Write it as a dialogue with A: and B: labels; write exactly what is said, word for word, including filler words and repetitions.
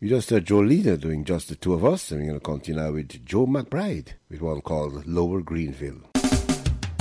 A: We just heard Joe Lena doing Just the Two of Us, and we're going to continue now with Joe McBride with one called Lower Greenville.